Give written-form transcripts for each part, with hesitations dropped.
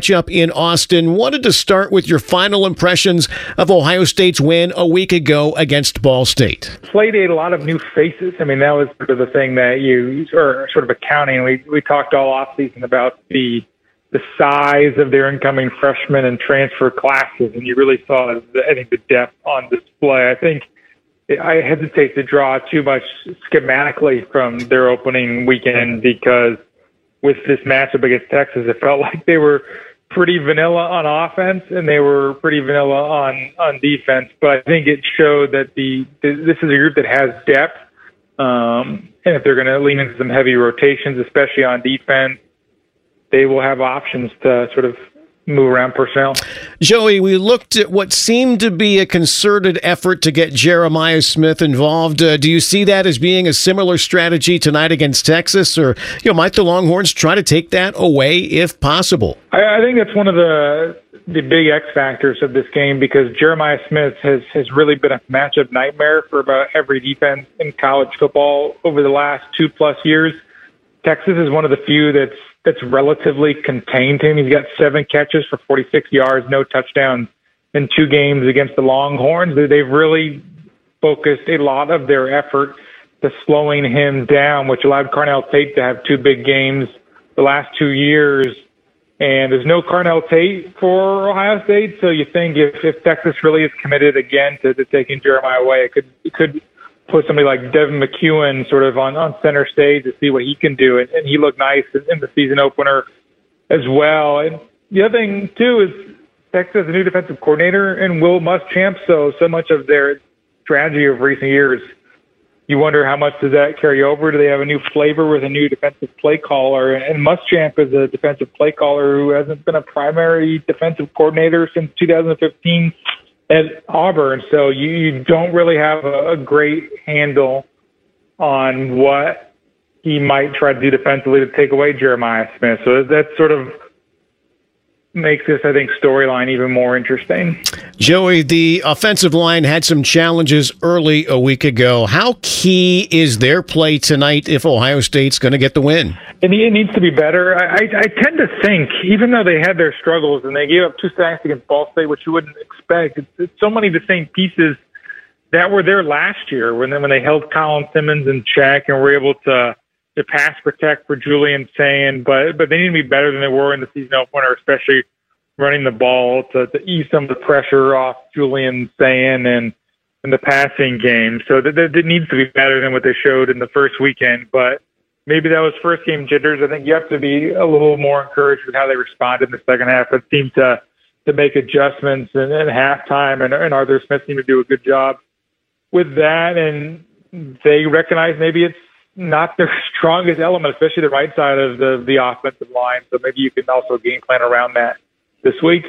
matchup in Austin. Wanted to start with your final impressions of Ohio State's win a week ago against Ball State. Played a lot of new faces. I mean, that was sort of the thing that you are sort of accounting. We talked all offseason about the size of their incoming freshmen and transfer classes, and you really saw, I think, the depth on display. I think I hesitate to draw too much schematically from their opening weekend because with this matchup against Texas, it felt like they were pretty vanilla on offense and they were pretty vanilla on defense. But I think it showed that this is a group that has depth, and if they're going to lean into some heavy rotations, especially on defense, they will have options to sort of move around personnel. Joey, we looked at what seemed to be a concerted effort to get Jeremiah Smith involved. Do you see that as being a similar strategy tonight against Texas, or might the Longhorns try to take that away if possible? I think that's one of the big X factors of this game because Jeremiah Smith has really been a matchup nightmare for about every defense in college football over the last 2+ years. Texas is one of the few that's relatively contained him. He's got 7 catches for 46 yards, no touchdowns in 2 games against the Longhorns. They've really focused a lot of their effort to slowing him down, which allowed Carnell Tate to have 2 big games the last 2 years. And there's no Carnell Tate for Ohio State, so you think if Texas really is committed again to taking Jeremiah away, it could put somebody like Devin McEwen sort of on center stage to see what he can do. And he looked nice in the season opener as well. And the other thing, too, is Texas has a new defensive coordinator and Will Muschamp. So much of their strategy of recent years, you wonder how much does that carry over? Do they have a new flavor with a new defensive play caller? And Muschamp is a defensive play caller who hasn't been a primary defensive coordinator since 2015. At Auburn, so you don't really have a great handle on what he might try to do defensively to take away Jeremiah Smith. So that sort of makes this, I think, storyline even more interesting. Joey, the offensive line had some challenges early a week ago. How key is their play tonight if Ohio State's going to get the win? It needs to be better. I tend to think, even though they had their struggles and they gave up 2 sacks against Ball State, which you wouldn't expect, it's so many of the same pieces that were there last year when they held Colin Simmons in check and were able to pass protect for Julian Sayin, but they need to be better than they were in the season opener, especially running the ball to ease some of the pressure off Julian Sayin and in the passing game. So that needs to be better than what they showed in the first weekend, but maybe that was first game jitters. I think you have to be a little more encouraged with how they responded in the second half. It seemed to make adjustments in halftime, and Arthur Smith seemed to do a good job with that, and they recognize maybe it's not their strongest element, especially the right side of the offensive line. So maybe you can also game plan around that this week.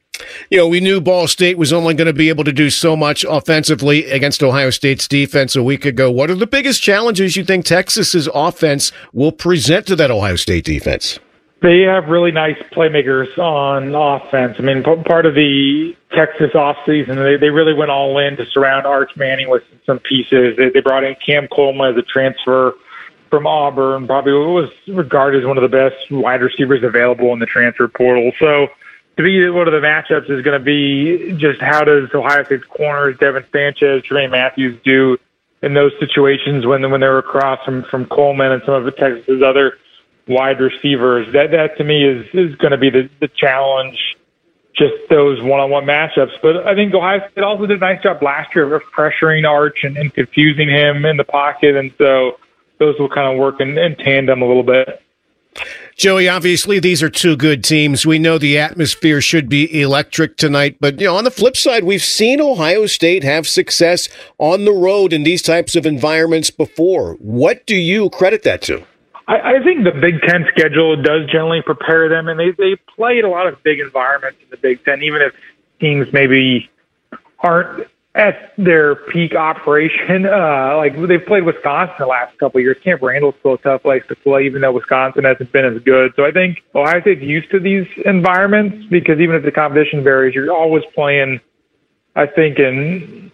We knew Ball State was only going to be able to do so much offensively against Ohio State's defense a week ago. What are the biggest challenges you think Texas's offense will present to that Ohio State defense? They have really nice playmakers on offense. I mean, part of the Texas offseason, they really went all in to surround Arch Manning with some pieces. They brought in Cam Coleman as a transfer from Auburn, probably was regarded as one of the best wide receivers available in the transfer portal. So to me, one of the matchups is going to be just how does Ohio State's corners, Devin Sanchez, Tremaine Matthews do in those situations when they're across from Coleman and some of Texas's other wide receivers. That to me is going to be the challenge, just those one-on-one matchups. But I think Ohio State also did a nice job last year of pressuring Arch and confusing him in the pocket, and so those will kind of work in tandem a little bit. Joey, obviously these are 2 good teams. We know the atmosphere should be electric tonight, but on the flip side, we've seen Ohio State have success on the road in these types of environments before. What do you credit that to? I think the Big Ten schedule does generally prepare them, and they played a lot of big environments in the Big Ten, even if teams maybe aren't at their peak operation. Like they've played Wisconsin the last couple of years. Camp Randall's still a tough place to play, even though Wisconsin hasn't been as good. So I think Ohio State's used to these environments because even if the competition varies, you're always playing, I think, in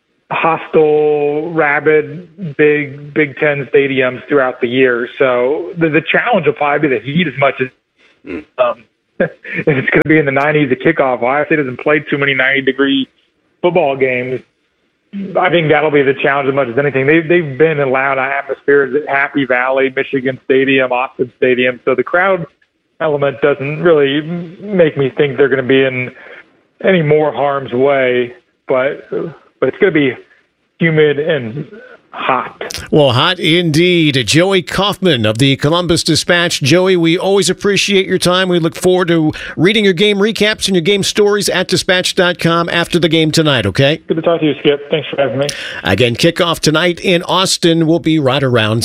hostile, rabid, Big Ten stadiums throughout the year. So the challenge will probably be the heat as much as if it's going to be in the 90s at kickoff. Ohio State doesn't play too many 90-degree football games. I think that'll be the challenge as much as anything. They've been in loud atmospheres at Happy Valley, Michigan Stadium, Austin Stadium, so the crowd element doesn't really make me think they're going to be in any more harm's way, but it's going to be humid and hot. Well, hot indeed. Joey Kaufman of the Columbus Dispatch. Joey, we always appreciate your time. We look forward to reading your game recaps and your game stories at dispatch.com after the game tonight, okay? Good to talk to you, Skip. Thanks for having me. Again, kickoff tonight in Austin will be right around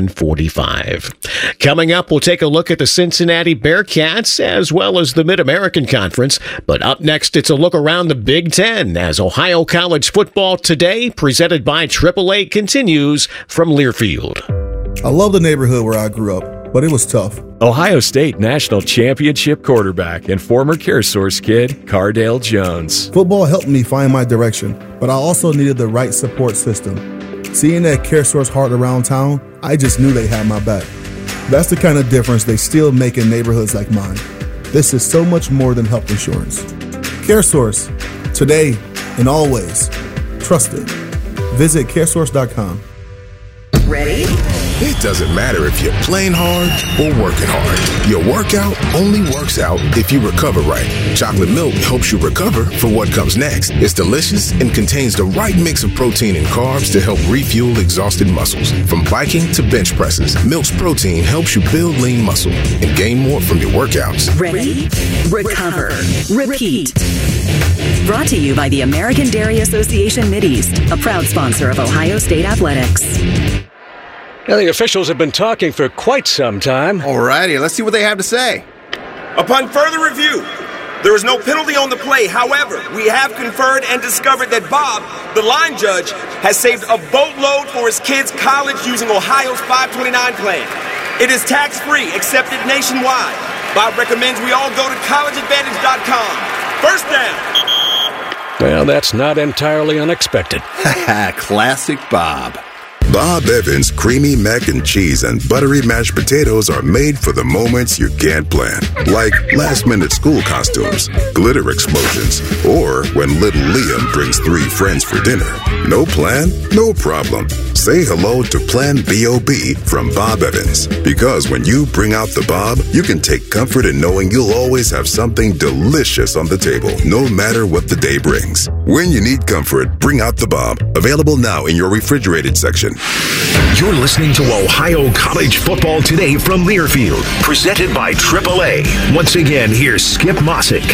7:45. Coming up, we'll take a look at the Cincinnati Bearcats as well as the Mid-American Conference. But up next, it's a look around the Big Ten as Ohio College Football Today, presented by AAA, continues from Learfield. I love the neighborhood where I grew up, but it was tough. Ohio State National Championship quarterback and former CareSource kid, Cardale Jones. Football helped me find my direction, but I also needed the right support system. Seeing that CareSource heart around town, I just knew they had my back. That's the kind of difference they still make in neighborhoods like mine. This is so much more than health insurance. CareSource, today and always. Trusted. Visit caresource.com. Ready? It doesn't matter if you're playing hard or working hard. Your workout only works out if you recover right. Chocolate milk helps you recover for what comes next. It's delicious and contains the right mix of protein and carbs to help refuel exhausted muscles. From biking to bench presses, Milk's protein helps you build lean muscle and gain more from your workouts. Ready? Recover. Repeat. Brought to you by the American Dairy Association Mideast, a proud sponsor of Ohio State Athletics. Now, the officials have been talking for quite some time. All righty, let's see what they have to say. Upon further review, there is no penalty on the play. However, we have conferred and discovered that Bob, the line judge, has saved a boatload for his kids' college using Ohio's 529 plan. It is tax-free, accepted nationwide. Bob recommends we all go to collegeadvantage.com. First down. Well, that's not entirely unexpected. Classic Bob. Bob Evans creamy mac and cheese and buttery mashed potatoes are made for the moments you can't plan. Like last-minute school costumes, glitter explosions, or when little Liam brings 3 friends for dinner. No plan? No problem. Say hello to Plan B.O.B. from Bob Evans. Because when you bring out the Bob, you can take comfort in knowing you'll always have something delicious on the table, no matter what the day brings. When you need comfort, bring out the Bob. Available now in your refrigerated section. You're listening to Ohio College Football Today from Learfield, presented by AAA. Once again, here's Skip Mossick.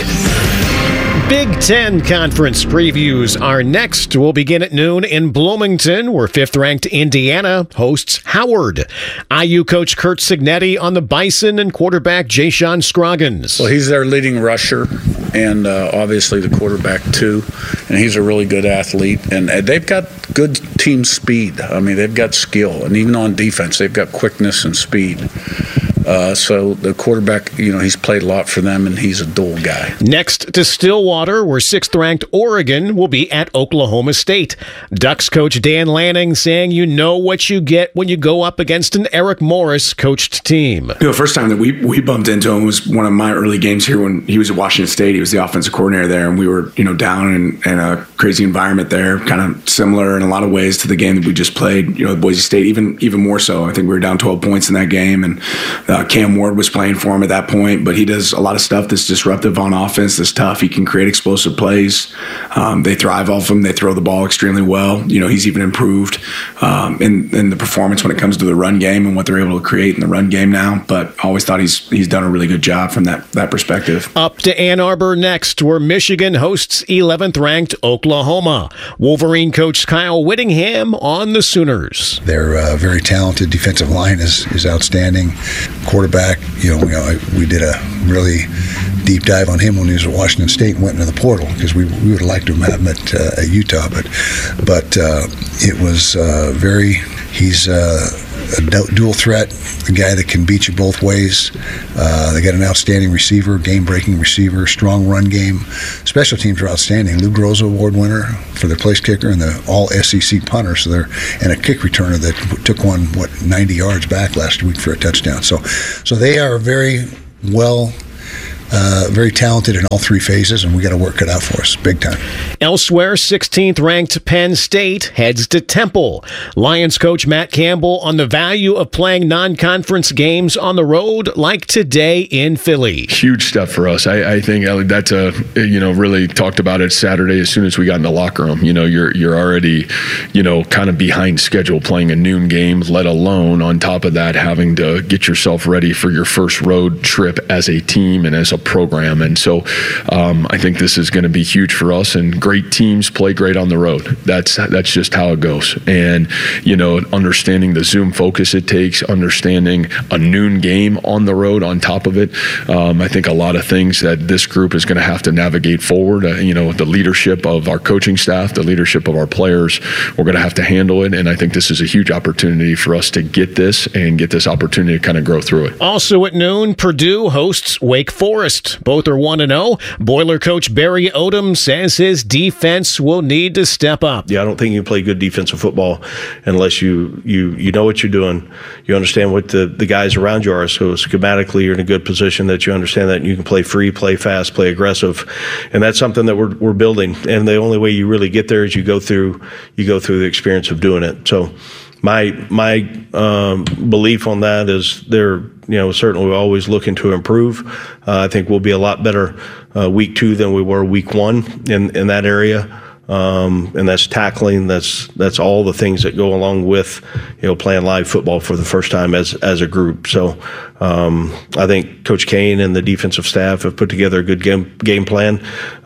Big Ten Conference previews are next. We'll begin at noon in Bloomington, where 5th-ranked Indiana hosts Howard. IU coach Curt Cignetti on the Bison and quarterback Jayshon Scroggins. Well, he's their leading rusher and obviously the quarterback too, and he's a really good athlete. And they've got good team speed. I mean, they've got skill, and even on defense, they've got quickness and speed. So the quarterback, he's played a lot for them, and he's a dual guy. Next to Stillwater, where 6th-ranked Oregon will be at Oklahoma State. Ducks coach Dan Lanning saying you know what you get when you go up against an Eric Morris-coached team. The first time that we bumped into him was one of my early games here when he was at Washington State. He was the offensive coordinator there, and we were, down in a crazy environment there, kind of similar in a lot of ways to the game that we just played, Boise State, even more so. I think we were down 12 points in that game, and Cam Ward was playing for him at that point, but he does a lot of stuff that's disruptive on offense, that's tough. He can create explosive plays. They thrive off him. They throw the ball extremely well. He's even improved in the performance when it comes to the run game and what they're able to create in the run game now, but I always thought he's done a really good job from that perspective. Up to Ann Arbor next, where Michigan hosts 11th-ranked Oklahoma. Wolverine coach Kyle Whittingham on the Sooners. Their very talented defensive line is outstanding. Quarterback, we did a really deep dive on him when he was at Washington State and went into the portal because we would have liked to have him at Utah, but it was he's a dual threat, a guy that can beat you both ways. They got an outstanding receiver, game-breaking receiver, strong run game. Special teams are outstanding. Lou Groza Award winner for their place kicker and the all-SEC punter, and a kick returner that took 90 yards back last week for a touchdown. So they are very well very talented in all three phases, and we got to work it out for us big time. Elsewhere, 16th ranked Penn State heads to Temple. Lions coach Matt Campbell on the value of playing non-conference games on the road like today in Philly. Huge step for us. I think that's really talked about it Saturday as soon as we got in the locker room. You're already, kind of behind schedule playing a noon game, let alone on top of that having to get yourself ready for your first road trip as a team and as a program. And so I think this is going to be huge for us, and great teams play great on the road. That's just how it goes. And, understanding the Zoom focus it takes, understanding a noon game on the road on top of it. I think a lot of things that this group is going to have to navigate forward. The leadership of our coaching staff, the leadership of our players, we're going to have to handle it. And I think this is a huge opportunity for us to get this opportunity to kind of grow through it. Also at noon, Purdue hosts Wake Forest. Both are 1-0. Boiler coach Barry Odom says his defense will need to step up. Yeah, I don't think you play good defensive football unless you know what you're doing. You understand what the guys around you are. So schematically, you're in a good position that you understand that you can play free, play fast, play aggressive, and that's something that we're building. And the only way you really get there is you go through the experience of doing it. So my belief on that is they're certainly always looking to improve. I think we'll be a lot better week 2 than we were week 1 in that area. And that's tackling. That's all the things that go along with playing live football for the first time as a group. So I think Coach Kane and the defensive staff have put together a good game plan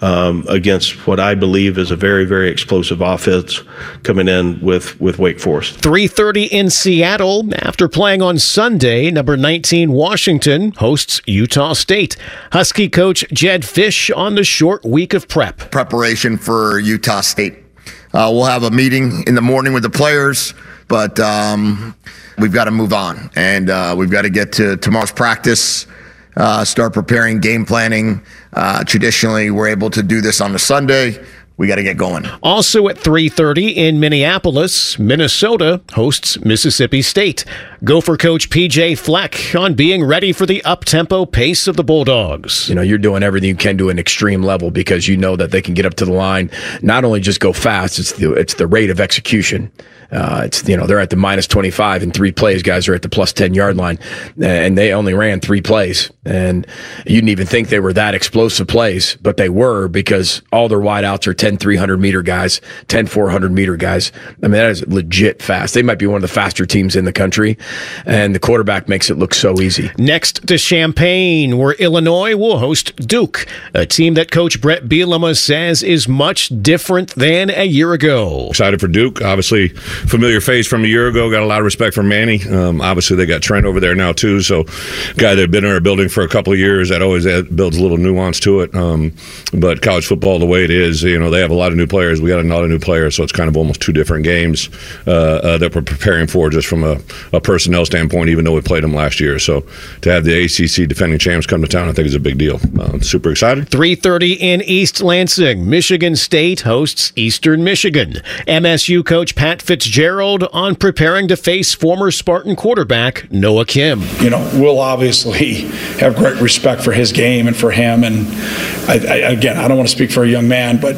against what I believe is a very, very explosive offense coming in with Wake Forest. 3:30 in Seattle. After playing on Sunday, number 19 Washington hosts Utah State. Husky coach Jed Fish on the short week of preparation for Utah State. We'll have a meeting in the morning with the players, but we've got to move on, and we've got to get to tomorrow's practice, start preparing game planning. Traditionally, we're able to do this on a Sunday. We got to get going. Also at 3:30 in Minneapolis, Minnesota hosts Mississippi State. Gopher coach P.J. Fleck on being ready for the up-tempo pace of the Bulldogs. You're doing everything you can to an extreme level because you know that they can get up to the line, not only just go fast, it's the rate of execution. They're at the minus 25 in 3 plays. Guys are at the plus 10 yard line, and they only ran 3 plays. And you didn't even think they were that explosive plays, but they were because all their wideouts are 10 300-meter guys, 10 400-meter guys. I mean, that is legit fast. They might be one of the faster teams in the country, and the quarterback makes it look so easy. Next to Champaign, where Illinois will host Duke, a team that Coach Brett Bielema says is much different than a year ago. Excited for Duke, obviously. Familiar face from a year ago. Got a lot of respect for Manny. Obviously, they got Trent over there now, too. So, guy that had been in our building for a couple of years, that always builds a little nuance to it. But college football, the way it is, they have a lot of new players. We got a lot of new players, so it's kind of almost 2 different games that we're preparing for just from a personnel standpoint, even though we played them last year. So, to have the ACC defending champs come to town, I think is a big deal. Super excited. 3:30 in East Lansing. Michigan State hosts Eastern Michigan. MSU coach Pat Fitzgerald on preparing to face former Spartan quarterback Noah Kim. We'll obviously have great respect for his game and for him. And I don't want to speak for a young man, but,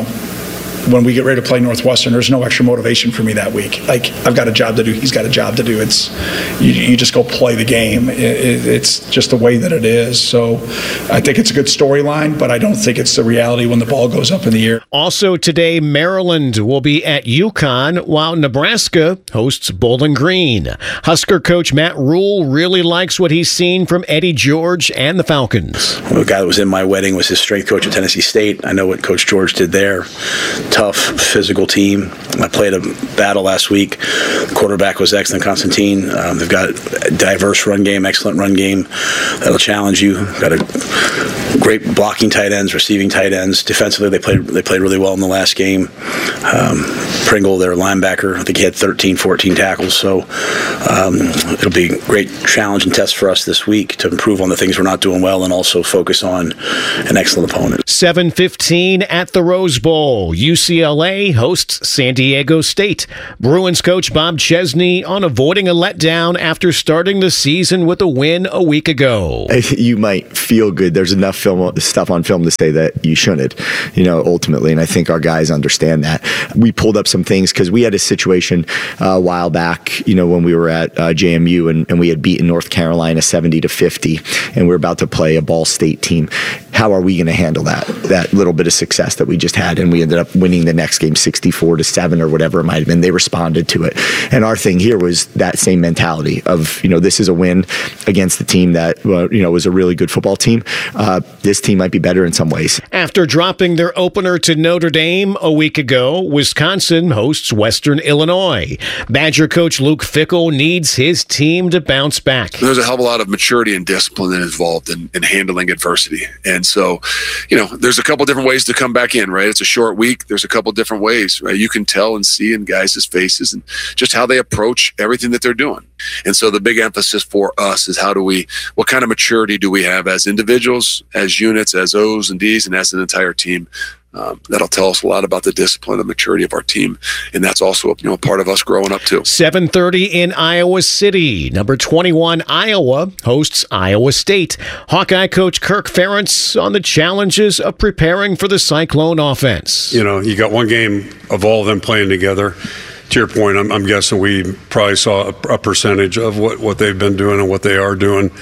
when we get ready to play Northwestern, there's no extra motivation for me that week. Like, I've got a job to do. He's got a job to do. It's you just go play the game. It's just the way that it is. So I think it's a good storyline, but I don't think it's the reality when the ball goes up in the air. Also today, Maryland will be at UConn, while Nebraska hosts Bowling Green. Husker coach Matt Rule really likes what he's seen from Eddie George and the Falcons. The guy that was in my wedding was his strength coach at Tennessee State. I know what Coach George did there. Tough, physical team. I played a battle last week. The quarterback was excellent, Constantine. They've got a diverse run game, excellent run game that'll challenge you. Got a great blocking tight ends, receiving tight ends. Defensively, they played really well in the last game. Pringle, their linebacker, I think he had 13, 14 tackles. So it'll be a great challenge and test for us this week to improve on the things we're not doing well and also focus on an excellent opponent. 7:15 at the Rose Bowl. UCLA UCLA hosts San Diego State. Bruins coach Bob Chesney on avoiding a letdown after starting the season with a win a week ago. You might feel good. There's enough stuff on film to say that you shouldn't, ultimately. And I think our guys understand that. We pulled up some things because we had a situation a while back, when we were at JMU and we had beaten North Carolina 70-50, and we're about to play a Ball State team. How are we going to handle that little bit of success that we just had? And we ended up winning the next game 64-7 or whatever it might have been. They responded to it. And our thing here was that same mentality of, this is a win against the team that, was a really good football team. This team might be better in some ways. After dropping their opener to Notre Dame a week ago, Wisconsin hosts Western Illinois. Badger coach Luke Fickell needs his team to bounce back. There's a hell of a lot of maturity and discipline that is involved in handling adversity. And so, there's a couple different ways to come back in, right? It's a short week. There's a couple different ways, right? You can tell and see in guys' faces and just how they approach everything that they're doing. And so the big emphasis for us is what kind of maturity do we have as individuals, as units, as O's and D's, and as an entire team. That'll tell us a lot about the discipline and maturity of our team, and that's also part of us growing up too. 7:30 in Iowa City. Number 21 Iowa hosts Iowa State. Hawkeye coach Kirk Ferentz on the challenges of preparing for the Cyclone offense. You got one game of all of them playing together. To your point, I'm guessing we probably saw a percentage of what they've been doing and what they are doing.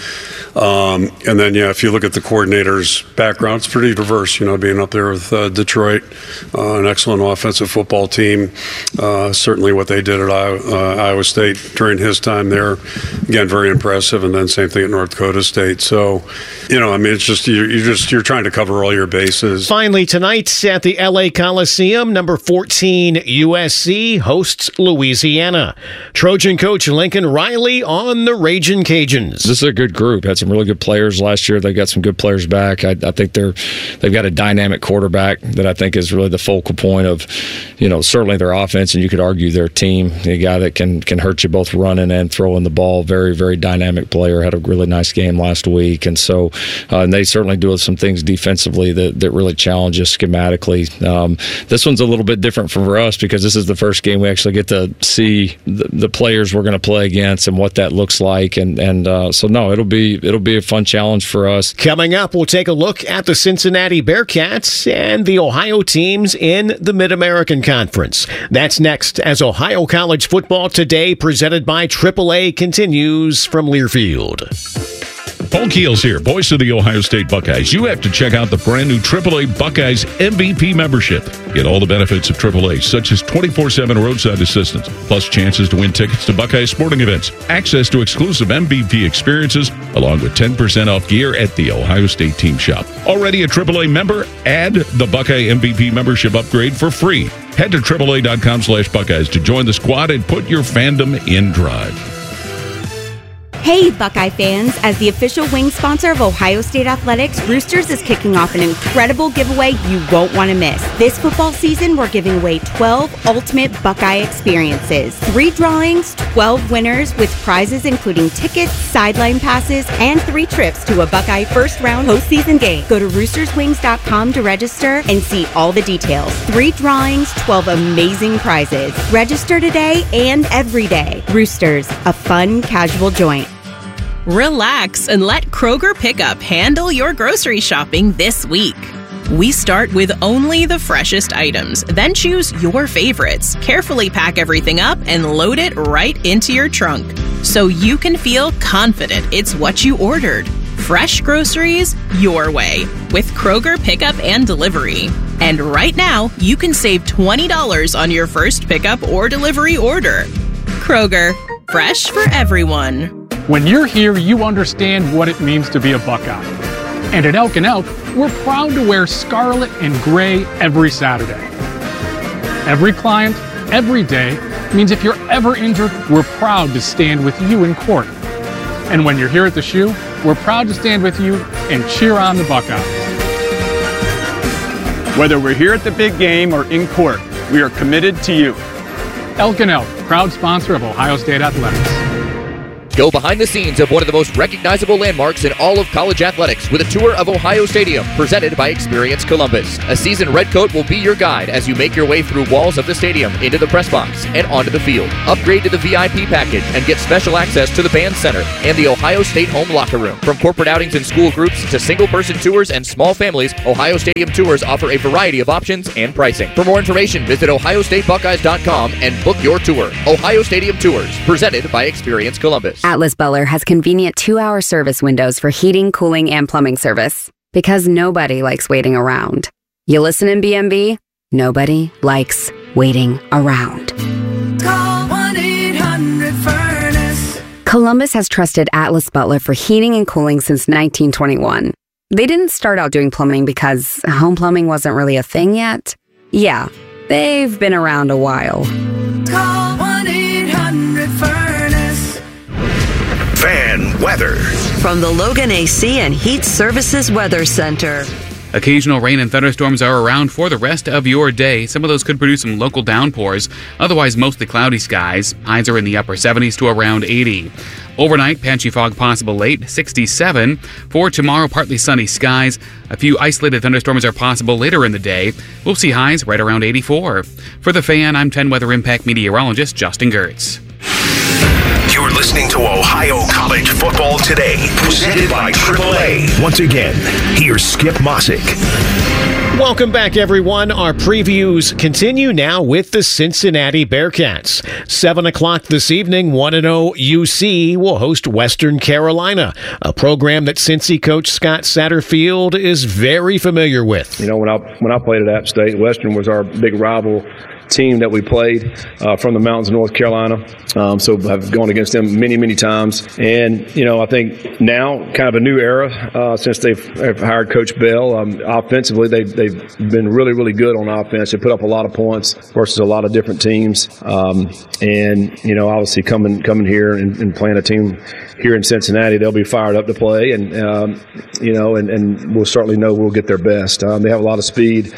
And then, if you look at the coordinator's background, it's pretty diverse, being up there with Detroit, an excellent offensive football team. Certainly what they did at Iowa State during his time there, again, very impressive. And then same thing at North Dakota State. So, it's just you're trying to cover all your bases. Finally, tonight at the LA Coliseum, number 14 USC hosts Louisiana. Trojan coach Lincoln Riley on the Ragin' Cajuns. This is a good group. Had some really good players last year. They got some good players back. I think they've got a dynamic quarterback that I think is really the focal point of, certainly their offense, and you could argue their team. A guy that can hurt you both running and throwing the ball. Very, very dynamic player. Had a really nice game last week, and so and they certainly do some things defensively that really challenge us schematically. This one's a little bit different for us because this is the first game we actually get to see the players we're going to play against and what that looks like, and so no, it'll be a fun challenge for us. Coming up, we'll take a look at the Cincinnati Bearcats and the Ohio teams in the Mid-American Conference. That's next as Ohio College Football Today, presented by AAA, continues from Learfield. Paul Keels here, voice of the Ohio State Buckeyes. You have to check out the brand new AAA Buckeyes MVP membership. Get all the benefits of AAA, such as 24/7 roadside assistance, plus chances to win tickets to Buckeye sporting events, access to exclusive MVP experiences, along with 10% off gear at the Ohio State Team Shop. Already a AAA member? Add the Buckeye MVP membership upgrade for free. Head to AAA.com/Buckeyes to join the squad and put your fandom in drive. Hey, Buckeye fans! As the official wing sponsor of Ohio State Athletics, Roosters is kicking off an incredible giveaway you won't want to miss. This football season, we're giving away 12 ultimate Buckeye experiences. 3 drawings, 12 winners with prizes including tickets, sideline passes, and 3 trips to a Buckeye first-round postseason game. Go to roosterswings.com to register and see all the details. 3 drawings, 12 amazing prizes. Register today and every day. Roosters, a fun, casual joint. Relax and let Kroger Pickup handle your grocery shopping this week. We start with only the freshest items, then choose your favorites, carefully pack everything up, and load it right into your trunk so you can feel confident it's what you ordered. Fresh groceries your way with Kroger Pickup and Delivery. And right now, you can save $20 on your first pickup or delivery order. Kroger, fresh for everyone. When you're here, you understand what it means to be a Buckeye. And at Elk & Elk, we're proud to wear scarlet and gray every Saturday. Every client, every day, means if you're ever injured, we're proud to stand with you in court. And when you're here at the shoe, we're proud to stand with you and cheer on the Buckeyes. Whether we're here at the big game or in court, we are committed to you. Elk & Elk, proud sponsor of Ohio State Athletics. Go behind the scenes of one of the most recognizable landmarks in all of college athletics with a tour of Ohio Stadium presented by Experience Columbus. A seasoned redcoat will be your guide as you make your way through walls of the stadium, into the press box, and onto the field. Upgrade to the VIP package and get special access to the band center and the Ohio State home locker room. From corporate outings and school groups to single-person tours and small families, Ohio Stadium Tours offer a variety of options and pricing. For more information, visit OhioStateBuckeyes.com and book your tour. Ohio Stadium Tours, presented by Experience Columbus. Atlas Butler has convenient 2-hour service windows for heating, cooling, and plumbing service. Because nobody likes waiting around. You listen in BMB? Nobody likes waiting around. Call 1-800-FURNACE. Columbus has trusted Atlas Butler for heating and cooling since 1921. They didn't start out doing plumbing because home plumbing wasn't really a thing yet. Yeah, they've been around a while. Call 1-800-FURNACE. Fan weather. From the Logan AC and Heat Services Weather Center. Occasional rain and thunderstorms are around for the rest of your day. Some of those could produce some local downpours. Otherwise, mostly cloudy skies. Highs are in the upper 70s to around 80. Overnight, patchy fog possible late, 67. For tomorrow, partly sunny skies. A few isolated thunderstorms are possible later in the day. We'll see highs right around 84. For The Fan, I'm 10 Weather Impact meteorologist Justin Gertz. You're listening to Ohio College Football Today, presented by AAA. Once again, here's Skip Mossick. Welcome back, everyone. Our previews continue now with the Cincinnati Bearcats. 7 o'clock this evening, 1-0 UC will host Western Carolina, a program that Cincy coach Scott Satterfield is very familiar with. You know, when I played at App State, Western was our big rival team that we played from the mountains of North Carolina. So I've gone against them many times. And, you know, I think now kind of a new era since they've hired Coach Bell. Offensively, they've been really good on offense. They put up a lot of points versus a lot of different teams. And, you know, obviously coming here and playing a team here in Cincinnati, they'll be fired up to play. And, you know, and we'll certainly know we'll get their best. They have a lot of speed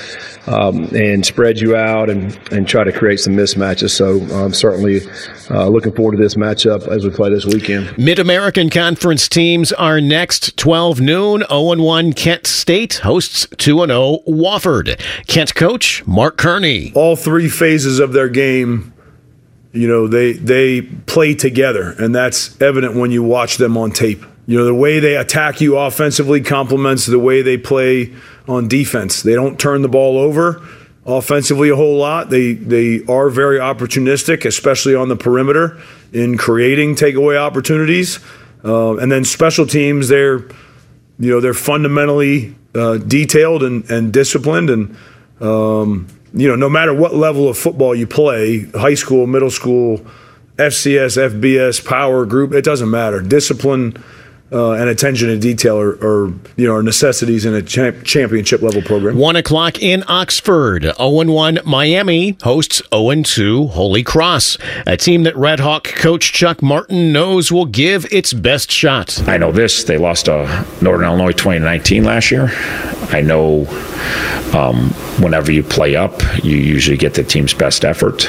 and spread you out and try to create some mismatches. So I'm certainly looking forward to this matchup as we play this weekend. Mid-American Conference teams are next. 12 noon, 0-1 Kent State hosts 2-0 Wofford. Kent coach Mark Kearney. All three phases of their game, you know, they play together, and that's evident when you watch them on tape. You know, the way they attack you offensively complements the way they play on defense. They don't turn the ball over offensively a whole lot. They are very opportunistic, especially on the perimeter, in creating takeaway opportunities. And then special teams, they're fundamentally detailed and disciplined. And you know, no matter what level of football you play, high school, middle school, FCS, FBS, power group, it doesn't matter. Discipline and attention to detail are necessities in a championship level program. 1 o'clock in Oxford. 0-1 Miami hosts 0-2 Holy Cross, a team that Red Hawk coach Chuck Martin knows will give its best shot. I know this. They lost to Northern Illinois 2019 last year. I know whenever you play up, you usually get the team's best effort.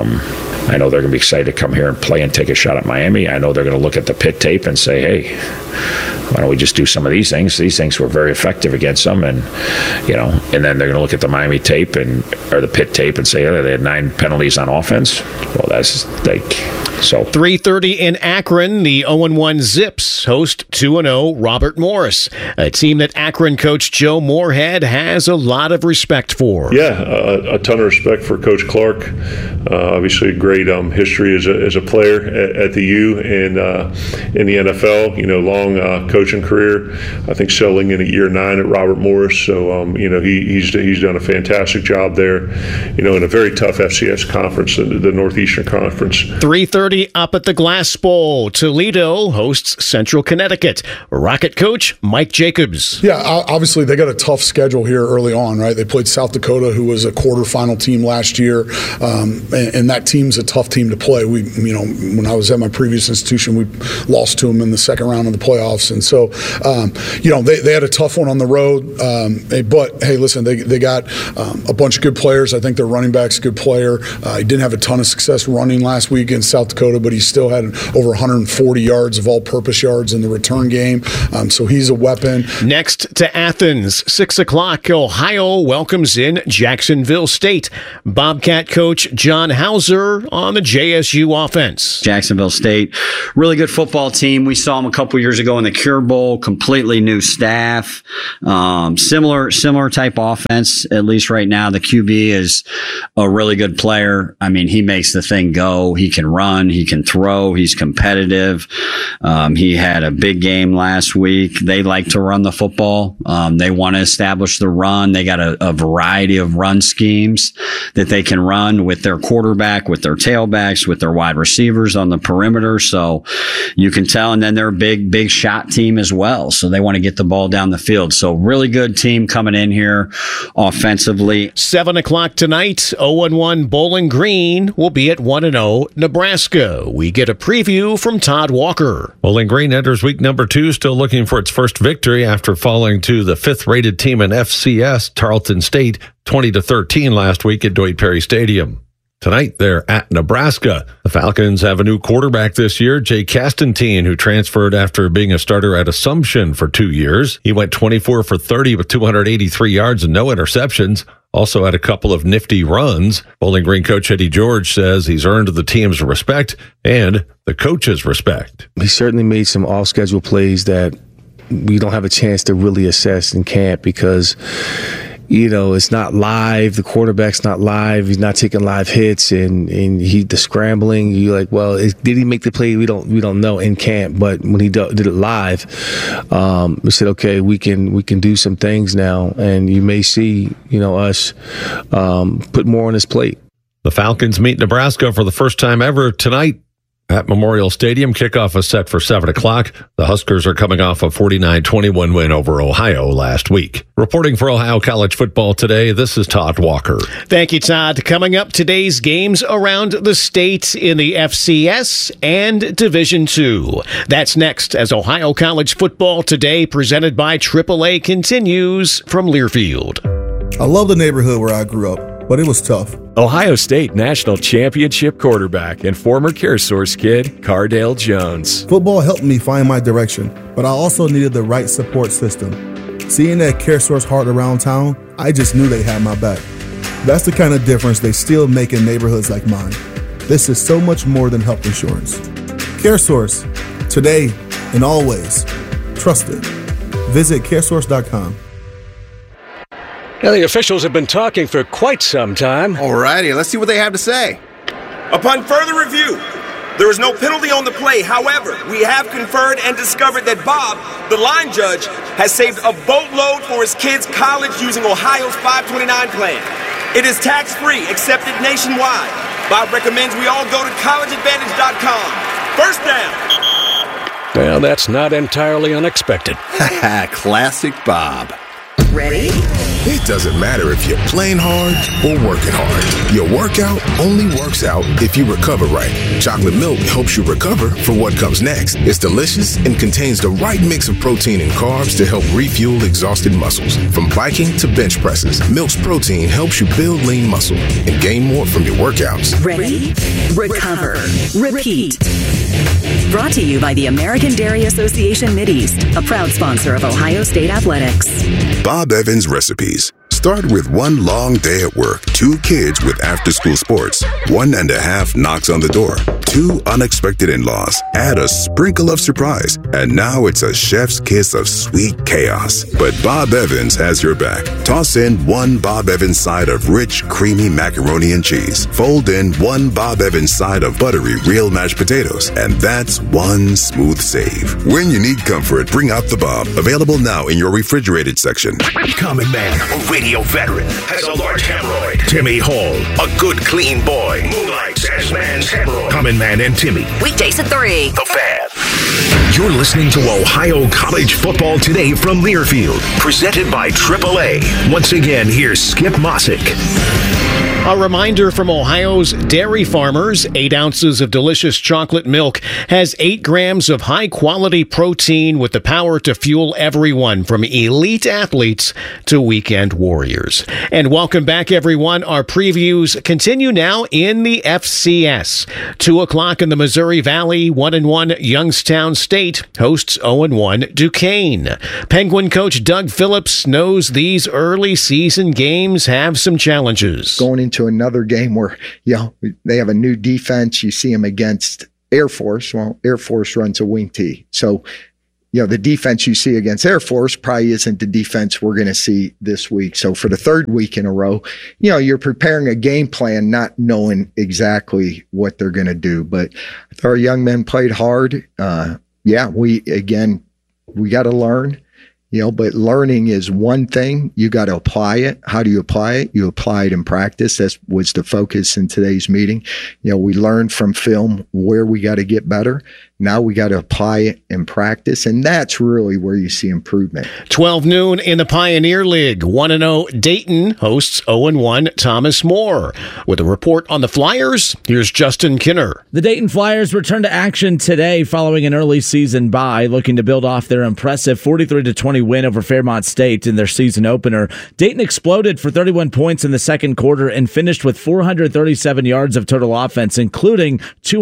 I know they're going to be excited to come here and play and take a shot at Miami. I know they're going to look at the Pitt tape and say, hey, why don't we just do some of these things? These things were very effective against them. And, you know, and then they're going to look at the Miami tape or the Pitt tape and say, oh, they had 9 penalties on offense. Well, that's like, so. 3:30 in Akron, the 0-1 Zips host 2-0 Robert Morris, a team that Akron coach Joe Moorhead has a lot of respect for. Yeah, a ton of respect for Coach Clark. Obviously, a great history as a player at the U and in the NFL. You know, long coaching career. I think settling in at year 9 at Robert Morris. So you know, he's done a fantastic job there. You know, in a very tough FCS conference, the Northeastern Conference. 3:30 up at the Glass Bowl. Toledo hosts Central Connecticut. Rocket coach Mike Jacobs. Yeah, obviously they got a tough schedule here early on, right? They played South Dakota, who was a quarterfinal team last year, and that team's a tough team to play. We, you know, when I was at my previous institution, we lost to them in the second round of the playoffs, and So, they had a tough one on the road. But, hey, listen, they got a bunch of good players. I think their running back's a good player. He didn't have a ton of success running last week in South Dakota, but he still had over 140 yards of all-purpose yards in the return game. So he's a weapon. Next to Athens, 6 o'clock, Ohio welcomes in Jacksonville State. Bobcat coach John Hauser on the JSU offense. Jacksonville State, really good football team. We saw them a couple years ago in the Cure Bowl, completely new staff, similar type offense, at least right now. The QB is a really good player. I mean, he makes the thing go. He can run, he can throw, he's competitive. He had a big game last week. They like to run the football. They want to establish the run. They got a variety of run schemes that they can run with their quarterback, with their tailbacks, with their wide receivers on the perimeter. So you can tell. And then they're a big shot team as well. So they want to get the ball down the field. So really good team coming in here offensively. 7 o'clock tonight, 0-1 Bowling Green will be at 1-0 Nebraska. We get a preview from Todd Walker. Bowling Green enters week number 2, still looking for its first victory after falling to the 5th-rated team in FCS, Tarleton State, 20-13 last week at Dwight Perry Stadium. Tonight, they're at Nebraska. The Falcons have a new quarterback this year, Jay Castantine, who transferred after being a starter at Assumption for 2 years. He went 24 for 30 with 283 yards and no interceptions. Also had a couple of nifty runs. Bowling Green coach Eddie George says he's earned the team's respect and the coach's respect. He certainly made some off-schedule plays that we don't have a chance to really assess in camp because it's not live. The quarterback's not live. He's not taking live hits, and the scrambling. You're like, well, did he make the play? We don't know in camp. But when he did it live, we said, okay, we can do some things now, and you may see us put more on his plate. The Falcons meet Nebraska for the first time ever tonight at Memorial Stadium. Kickoff is set for 7 o'clock. The Huskers are coming off a 49-21 win over Ohio last week. Reporting for Ohio College Football Today, this is Todd Walker. Thank you, Todd. Coming up, today's games around the state in the FCS and Division II. That's next as Ohio College Football Today, presented by AAA, continues from Learfield. I love the neighborhood where I grew up, but it was tough. Ohio State National Championship quarterback and former CareSource kid, Cardale Jones. Football helped me find my direction, but I also needed the right support system. Seeing that CareSource heart around town, I just knew they had my back. That's the kind of difference they still make in neighborhoods like mine. This is so much more than health insurance. CareSource, today and always. Trusted. Visit caresource.com. Now, the officials have been talking for quite some time. All righty, let's see what they have to say. Upon further review, there is no penalty on the play. However, we have conferred and discovered that Bob, the line judge, has saved a boatload for his kids' college using Ohio's 529 plan. It is tax-free, accepted nationwide. Bob recommends we all go to collegeadvantage.com. First down. Well, that's not entirely unexpected. Classic Bob. Ready? It doesn't matter if you're playing hard or working hard. Your workout only works out if you recover right. Chocolate milk helps you recover for what comes next. It's delicious and contains the right mix of protein and carbs to help refuel exhausted muscles. From biking to bench presses, Milk's protein helps you build lean muscle and gain more from your workouts. Ready? Recover. Repeat. Brought to you by the American Dairy Association Mideast, a proud sponsor of Ohio State Athletics. Bob Evans Recipes. Start with one long day at work, 2 kids with after-school sports, 1.5 knocks on the door, 2 unexpected in-laws, add a sprinkle of surprise, and now it's a chef's kiss of sweet chaos. But Bob Evans has your back. Toss in 1 Bob Evans side of rich, creamy macaroni and cheese. Fold in 1 Bob Evans side of buttery real mashed potatoes, and that's one smooth save. When you need comfort, bring out the Bob. Available now in your refrigerated section. Common Man, a radio veteran, has a large hemorrhoid. Timmy Hall, a good, clean boy, moonlights as man's hemorrhoid. Common Man and Timmy. Weekdays at 3. The Fan. You're listening to Ohio College Football Today from Learfield, presented by AAA. Once again, here's Skip Mossick. A reminder from Ohio's dairy farmers, 8 ounces of delicious chocolate milk has 8 grams of high-quality protein with the power to fuel everyone from elite athletes to weekend warriors. And welcome back, everyone. Our previews continue now in the FCS. 2 o'clock in the Missouri Valley, 1-1 Youngstown State hosts 0-1 Duquesne. Penguin coach Doug Phillips knows these early season games have some challenges. Going into another game where, they have a new defense. You see them against Air Force. Well, Air Force runs a wing T. So, the defense you see against Air Force probably isn't the defense we're going to see this week. So for the 3rd week in a row, you're preparing a game plan, not knowing exactly what they're going to do. But our young men played hard. We got to learn. But learning is one thing. You got to apply it. How do you apply it? You apply it in practice. That was the focus in today's meeting. We learned from film where we got to get better. Now we got to apply it in practice, and that's really where you see improvement. 12 noon in the Pioneer League. 1-0 Dayton hosts 0-1 Thomas More. With a report on the Flyers, here's Justin Kinner. The Dayton Flyers return to action today following an early season bye, looking to build off their impressive 43-20 win over Fairmont State in their season opener. Dayton exploded for 31 points in the second quarter and finished with 437 yards of total offense, including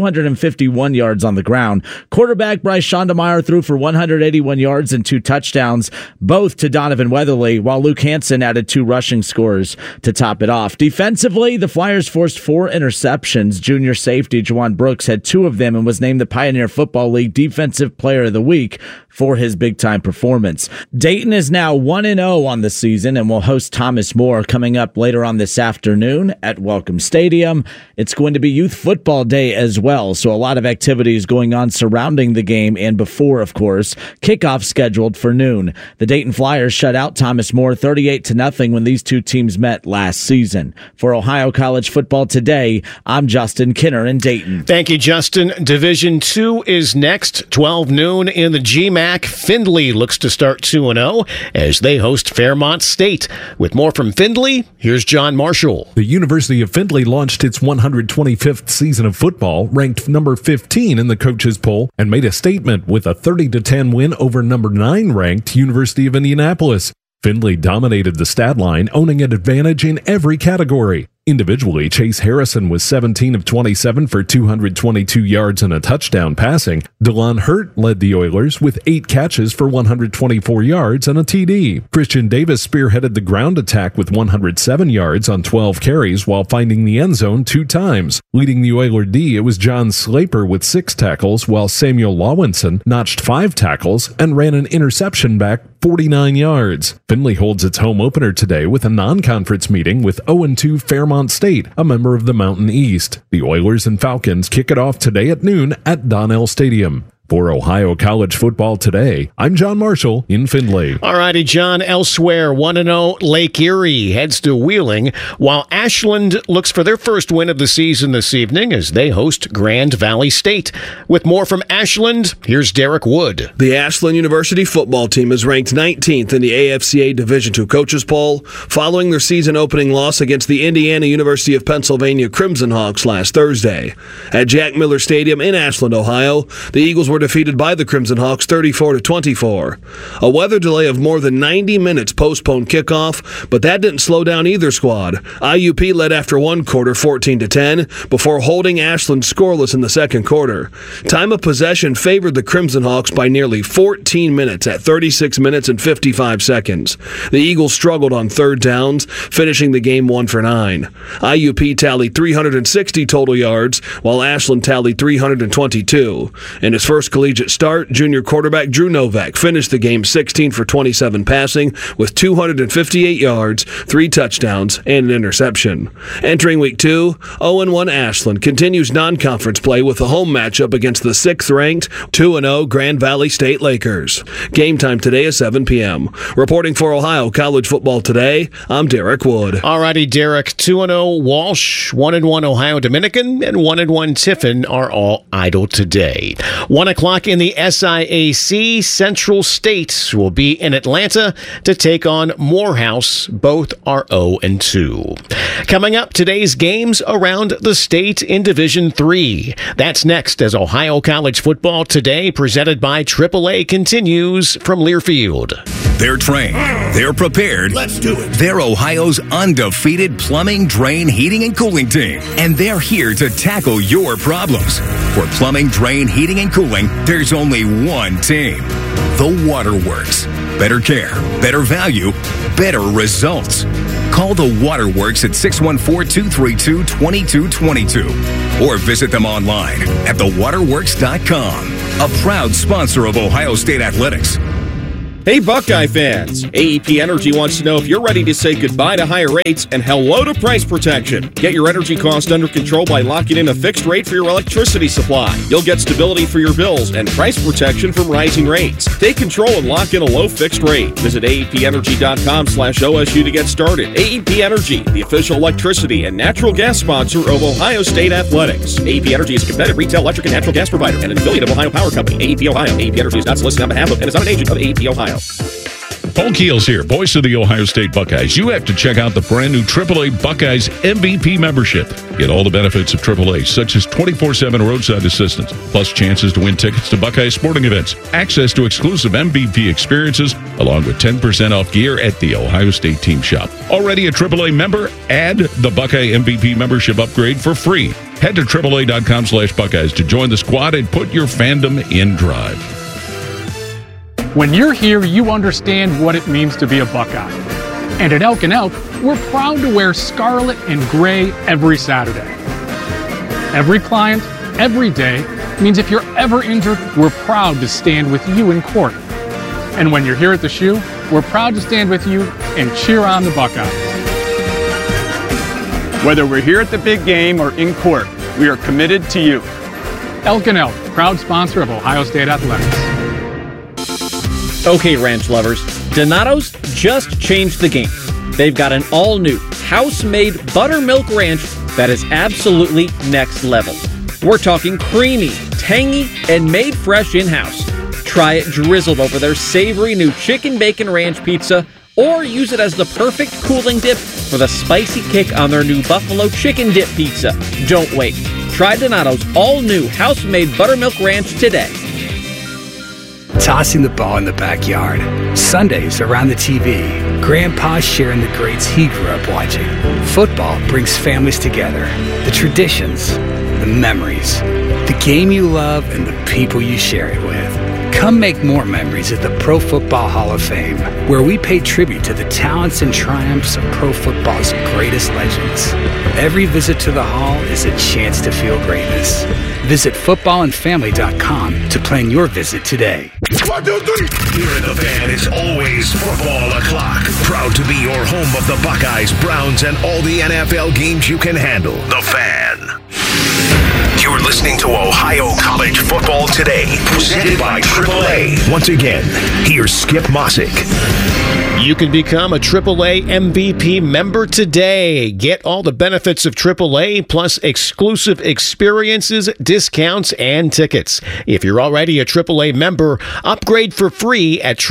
251 yards on the ground. Quarterback Bryce Schondemeyer threw for 181 yards and 2 touchdowns, both to Donovan Weatherly, while Luke Hansen added 2 rushing scores to top it off. Defensively, the Flyers forced 4 interceptions. Junior safety Juwan Brooks had 2 of them and was named the Pioneer Football League Defensive Player of the Week for his big-time performance. Dayton is now 1-0 on the season and will host Thomas More coming up later on this afternoon at Welcome Stadium. It's going to be Youth Football Day as well, so a lot of activities going on surrounding the game and before, of course. Kickoff scheduled for noon. The Dayton Flyers shut out Thomas More 38-0 when these two teams met last season. For Ohio College Football Today, I'm Justin Kinner in Dayton. Thank you, Justin. Division 2 is next, 12 noon in the GMAC. Findlay looks to start 2-0 as they host Fairmont State. With more from Findlay, here's John Marshall. The University of Findlay launched its 125th season of football, ranked number 15 in the coaches poll, and made a statement with a 30-10 win over number 9 ranked University of Indianapolis. Findlay dominated the stat line, owning an advantage in every category. Individually, Chase Harrison was 17 of 27 for 222 yards and a touchdown passing. DeLon Hurt led the Oilers with 8 catches for 124 yards and a TD. Christian Davis spearheaded the ground attack with 107 yards on 12 carries while finding the end zone 2 times. Leading the Oiler D, it was John Slaper with 6 tackles, while Samuel Lawinson notched 5 tackles and ran an interception back 49 yards. Findlay holds its home opener today with a non-conference meeting with 0-2 Fairmont State, a member of the Mountain East. The Oilers and Falcons kick it off today at noon at Donnell Stadium. For Ohio College Football Today, I'm John Marshall in Findlay. All righty, John. Elsewhere, 1-0 Lake Erie heads to Wheeling, while Ashland looks for their first win of the season this evening as they host Grand Valley State. With more from Ashland, here's Derek Wood. The Ashland University football team is ranked 19th in the AFCA Division II coaches poll, following their season opening loss against the Indiana University of Pennsylvania Crimson Hawks last Thursday. At Jack Miller Stadium in Ashland, Ohio, the Eagles were defeated by the Crimson Hawks 34-24. A weather delay of more than 90 minutes postponed kickoff, but that didn't slow down either squad. IUP led after one quarter 14-10 before holding Ashland scoreless in the second quarter. Time of possession favored the Crimson Hawks by nearly 14 minutes at 36 minutes and 55 seconds. The Eagles struggled on third downs, finishing the game 1 for 9. IUP tallied 360 total yards, while Ashland tallied 322. In his first collegiate start, junior quarterback Drew Novak finished the game 16 for 27 passing with 258 yards, 3 touchdowns, and an interception. Entering week 2, 0-1 Ashland continues non-conference play with a home matchup against the 6th-ranked 2-0 Grand Valley State Lakers. Game time today is 7 p.m. Reporting for Ohio College Football Today, I'm Derek Wood. All righty, Derek. 2-0 Walsh, 1-1 Ohio Dominican, and 1-1 Tiffin are all idle today. 1 o'clock in the SIAC, Central State will be in Atlanta to take on Morehouse. Both are 0-2. Coming up, today's games around the state in Division III. That's next as Ohio College Football Today, presented by AAA, continues from Learfield. They're trained. They're prepared. Let's do it. They're Ohio's undefeated plumbing, drain, heating, and cooling team. And they're here to tackle your problems. For plumbing, drain, heating, and cooling, there's only one team. The Waterworks. Better care, better value, better results. Call the Waterworks at 614-232-2222 or visit them online at thewaterworks.com. A proud sponsor of Ohio State Athletics. Hey Buckeye fans, AEP Energy wants to know if you're ready to say goodbye to higher rates and hello to price protection. Get your energy cost under control by locking in a fixed rate for your electricity supply. You'll get stability for your bills and price protection from rising rates. Take control and lock in a low fixed rate. Visit AEPenergy.com/OSU to get started. AEP Energy, the official electricity and natural gas sponsor of Ohio State Athletics. AEP Energy is a competitive retail electric and natural gas provider and an affiliate of Ohio Power Company. AEP Ohio. AEP Energy is not solicited on behalf of and is not an agent of AEP Ohio. Paul Keels here, voice of the Ohio State Buckeyes. You have to check out the brand new AAA Buckeyes MVP membership. Get all the benefits of AAA, such as 24/7 roadside assistance, plus chances to win tickets to Buckeyes sporting events, access to exclusive MVP experiences, along with 10% off gear at the Ohio State Team Shop. Already a AAA member? Add the Buckeye MVP membership upgrade for free. Head to AAA.com/Buckeyes to join the squad and put your fandom in drive. When you're here, you understand what it means to be a Buckeye. And at Elk & Elk, we're proud to wear scarlet and gray every Saturday. Every client, every day, means if you're ever injured, we're proud to stand with you in court. And when you're here at the shoe, we're proud to stand with you and cheer on the Buckeyes. Whether we're here at the big game or in court, we are committed to you. Elk & Elk, proud sponsor of Ohio State Athletics. Okay, ranch lovers, Donato's just changed the game. They've got an all-new, house-made buttermilk ranch that is absolutely next level. We're talking creamy, tangy, and made fresh in-house. Try it drizzled over their savory new chicken bacon ranch pizza, or use it as the perfect cooling dip for the spicy kick on their new buffalo chicken dip pizza. Don't wait. Try Donato's all-new house-made buttermilk ranch today. Tossing the ball in the backyard, Sundays around the TV, Grandpa sharing the greats he grew up watching. Football brings families together, the traditions, the memories, the game you love, and the people you share it with. Come make more memories at the Pro Football Hall of Fame, where we pay tribute to the talents and triumphs of pro football's greatest legends. Every visit to the hall is a chance to feel greatness. Visit footballandfamily.com to plan your visit today. 1, 2, 3. Here in the Fan is always football o'clock. Proud to be your home of the Buckeyes, Browns, and all the NFL games you can handle. The Fan. You're listening to Ohio College Football Today, presented by AAA. Once again, here's Skip Mossick. You can become a AAA MVP member today. Get all the benefits of AAA, plus exclusive experiences, discounts, and tickets. If you're already a AAA member, upgrade for free at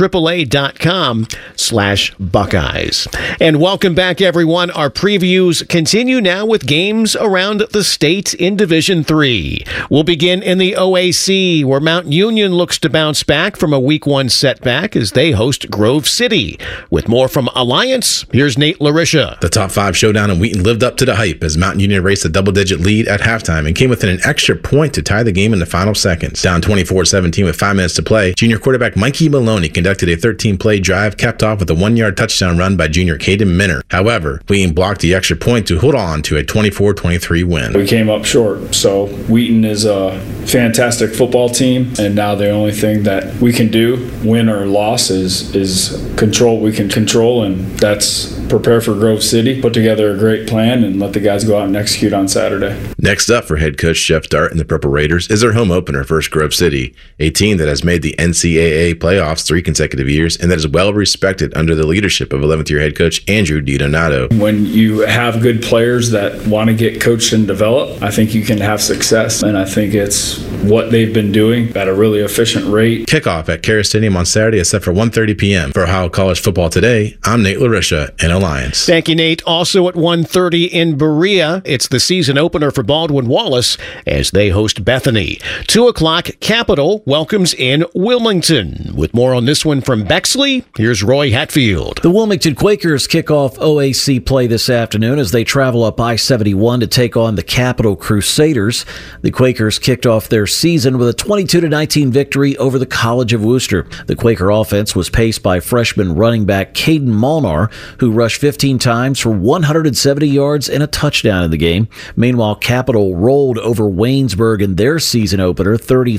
AAA.com/Buckeyes. And welcome back, everyone. Our previews continue now with games around the state in Division III. We'll begin in the OAC, where Mount Union looks to bounce back from a Week 1 setback as they host Grove City. With more from Alliance, here's Nate Larisha. The top 5 showdown in Wheaton lived up to the hype as Mount Union raced a double-digit lead at halftime and came within an extra point to tie the game in the final seconds. Down 24-17 with 5 minutes to play, junior quarterback Mikey Maloney conducted a 13-play drive capped off with a 1-yard touchdown run by junior Caden Minner. However, Wheaton blocked the extra point to hold on to a 24-23 win. We came up short, so Wheaton is a fantastic football team, and now the only thing that we can do, win or loss, is control. We can control, and that's prepare for Grove City, put together a great plan, and let the guys go out and execute on Saturday. Next up for head coach Jeff Dart and the Purple Raiders is their home opener versus Grove City, a team that has made the NCAA playoffs 3 consecutive years and that is well respected under the leadership of 11th-year head coach Andrew DiDonato. When you have good players that want to get coached and developed, I think you can have success success, and I think it's what they've been doing at a really efficient rate. Kickoff at Kara Stadium on Saturday is set for 1:30 p.m. For Ohio College Football Today, I'm Nate LaRisha in Alliance. Thank you, Nate. Also at 1:30 in Berea, it's the season opener for Baldwin Wallace as they host Bethany. 2 o'clock, Capital welcomes in Wilmington. With more on this one from Bexley, here's Roy Hatfield. The Wilmington Quakers kick off OAC play this afternoon as they travel up I-71 to take on the Capital Crusaders. The Quakers kicked off their season with a 22-19 victory over the College of Wooster. The Quaker offense was paced by freshman running back Caden Molnar, who rushed 15 times for 170 yards and a touchdown in the game. Meanwhile, Capital rolled over Waynesburg in their season opener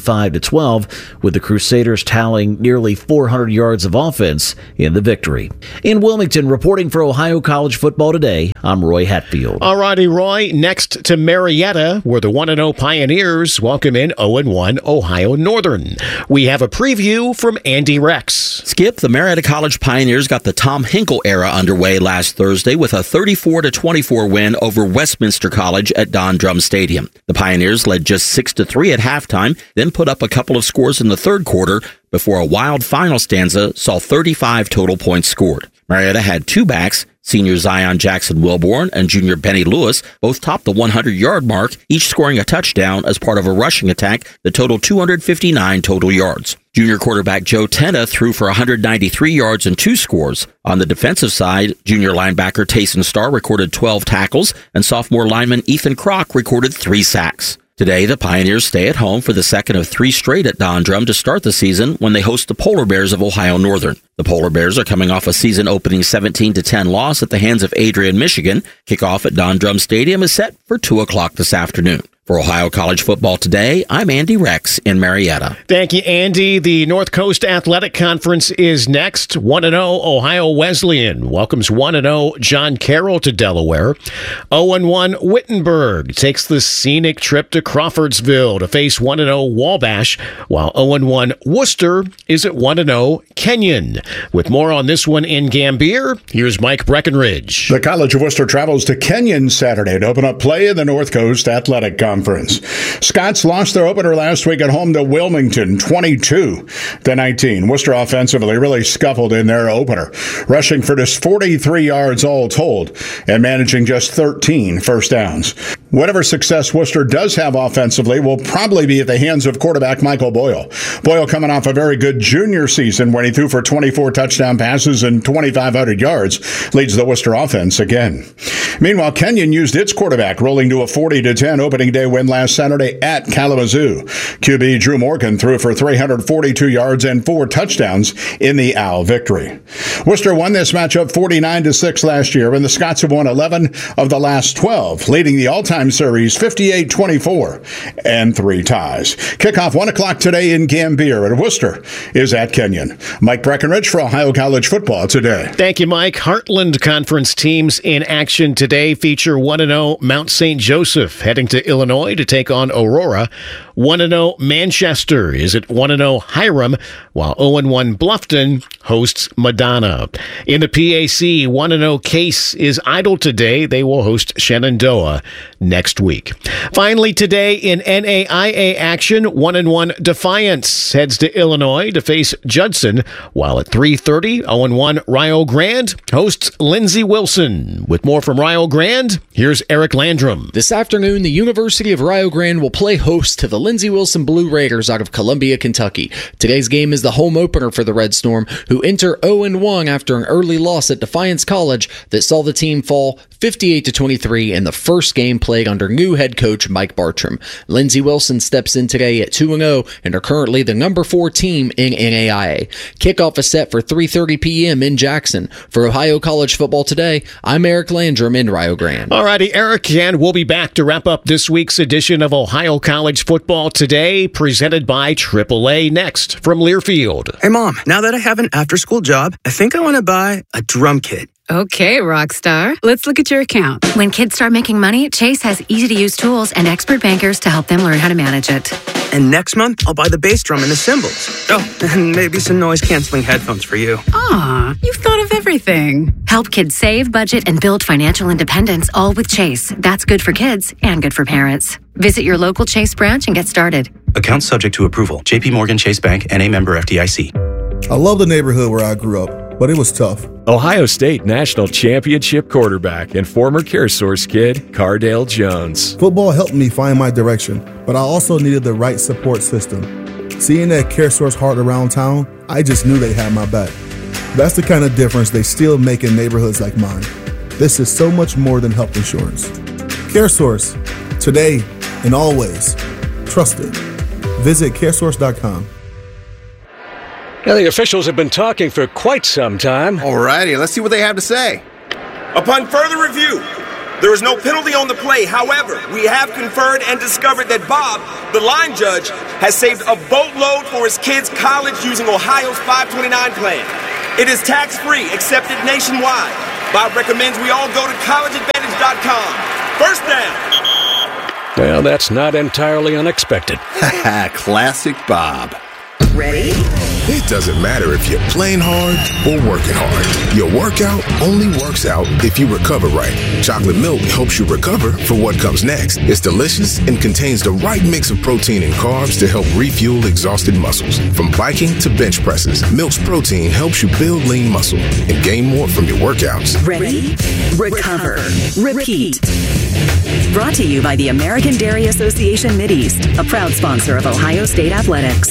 35-12, with the Crusaders tallying nearly 400 yards of offense in the victory. In Wilmington, reporting for Ohio College Football Today, I'm Roy Hatfield. All righty, Roy. Next to Marietta, where the 1-0 Pioneers welcome in 0-1 Ohio Northern. We have a preview from Andy Rex. Skip, the Marietta College Pioneers got the Tom Hinkle era underway last Thursday with a 34-24 win over Westminster College at Don Drum Stadium. The Pioneers led just 6-3 at halftime, then put up a couple of scores in the third quarter before a wild final stanza saw 35 total points scored. Marietta had 2 backs, senior Zion Jackson Wilborn and junior Benny Lewis both topped the 100-yard mark, each scoring a touchdown as part of a rushing attack that totaled 259 total yards. Junior quarterback Joe Tena threw for 193 yards and 2 scores. On the defensive side, junior linebacker Tayson Starr recorded 12 tackles, and sophomore lineman Ethan Kroc recorded 3 sacks. Today, the Pioneers stay at home for the second of 3 straight at Don Drum to start the season when they host the Polar Bears of Ohio Northern. The Polar Bears are coming off a season-opening 17-10 loss at the hands of Adrian, Michigan. Kickoff at Don Drum Stadium is set for 2 o'clock this afternoon. For Ohio College Football Today, I'm Andy Rex in Marietta. Thank you, Andy. The North Coast Athletic Conference is next. 1-0 Ohio Wesleyan welcomes 1-0 John Carroll to Delaware. 0-1 Wittenberg takes the scenic trip to Crawfordsville to face 1-0 Wabash, while 0-1 Worcester is at 1-0 Kenyon. With more on this one in Gambier, here's Mike Breckenridge. The College of Worcester travels to Kenyon Saturday to open up play in the North Coast Athletic Conference. Scots lost their opener last week at home to Wilmington, 22-19. Worcester offensively really scuffled in their opener, rushing for just 43 yards all told and managing just 13 first downs. Whatever success Worcester does have offensively will probably be at the hands of quarterback Michael Boyle. Boyle coming off a very good junior season when he threw for 24 touchdown passes and 2,500 yards, leads the Worcester offense again. Meanwhile, Kenyon used its quarterback, rolling to a 40-10 opening day win last Saturday at Kalamazoo. QB Drew Morgan threw for 342 yards and 4 touchdowns in the Owl victory. Worcester won this matchup 49-6 last year, and the Scots have won 11 of the last 12, leading the all-time series 58-24 and 3 ties. Kickoff 1 o'clock today in Gambier, and Worcester is at Kenyon. Mike Breckenridge for Ohio College Football Today. Thank you, Mike. Heartland Conference teams in action today feature 1-0 Mount St. Joseph heading to Illinois to take on Aurora. 1-0 Manchester is at 1-0 Hiram, while 0-1 Bluffton hosts Madonna. In the PAC, 1-0 Case is idle today. They will host Shenandoah next week. Finally, today in NAIA action, 1-1 Defiance heads to Illinois to face Judson, while at 3:30, 0-1 Rio Grande hosts Lindsey Wilson. With more from Rio Grande, here's Eric Landrum. This afternoon, the University of Rio Grande will play host to the Lindsey Wilson Blue Raiders out of Columbia, Kentucky. Today's game is the home opener for the Red Storm, who enter 0-1 after an early loss at Defiance College that saw the team fall 58-23 in the first game played under new head coach Mike Bartram. Lindsey Wilson steps in today at 2-0 and are currently the number 4 team in NAIA. Kickoff is set for 3:30 p.m. in Jackson. For Ohio College Football Today, I'm Eric Landrum in Rio Grande. All righty, Eric, and we'll be back to wrap up this week's edition of Ohio College Football Today, presented by AAA next from Learfield. Hey, Mom, now that I have an after-school job, I think I want to buy a drum kit. Okay, Rockstar. Let's look at your account. When kids start making money, Chase has easy-to-use tools and expert bankers to help them learn how to manage it. And next month, I'll buy the bass drum and the cymbals. Oh, and maybe some noise-canceling headphones for you. Aw, you've thought of everything. Help kids save, budget, and build financial independence, all with Chase. That's good for kids and good for parents. Visit your local Chase branch and get started. Account subject to approval. J.P. Morgan Chase Bank, N.A. member FDIC. I love the neighborhood where I grew up, but it was tough. Ohio State National Championship quarterback and former CareSource kid, Cardale Jones. Football helped me find my direction, but I also needed the right support system. Seeing that CareSource heart around town, I just knew they had my back. That's the kind of difference they still make in neighborhoods like mine. This is so much more than health insurance. CareSource, today and always. Trusted. Visit caresource.com. Now, the officials have been talking for quite some time. Alrighty, let's see what they have to say. Upon further review, there is no penalty on the play. However, we have conferred and discovered that Bob, the line judge, has saved a boatload for his kids' college using Ohio's 529 plan. It is tax-free, accepted nationwide. Bob recommends we all go to collegeadvantage.com. First down. Well, that's not entirely unexpected. Classic Bob. Ready? It doesn't matter if you're playing hard or working hard. Your workout only works out if you recover right. Chocolate milk helps you recover for what comes next. It's delicious and contains the right mix of protein and carbs to help refuel exhausted muscles. From biking to bench presses, Milk's protein helps you build lean muscle and gain more from your workouts. Ready? Recover. Repeat. Brought to you by the American Dairy Association Mideast, a proud sponsor of Ohio State Athletics.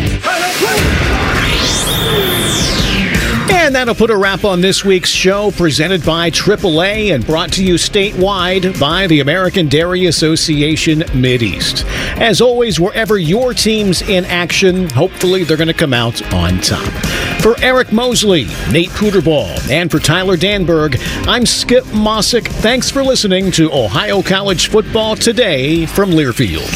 And that'll put a wrap on this week's show, presented by AAA and brought to you statewide by the American Dairy Association Mideast. As always, wherever your team's in action, hopefully they're going to come out on top. For Eric Mosley, Nate Puderball, and for Tyler Danberg, I'm Skip Mossick. Thanks for listening to Ohio College Football Today from Learfield.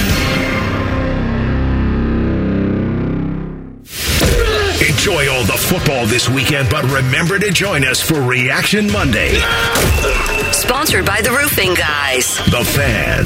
Enjoy all the football this weekend, but remember to join us for Reaction Monday. Sponsored by the Roofing Guys. The Fan.